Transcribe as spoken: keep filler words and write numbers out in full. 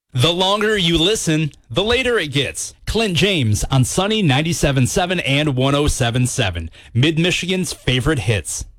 The longer you listen, the later it gets. Clint James on Sunny ninety-seven point seven and one oh seven point seven, Mid-Michigan's favorite hits.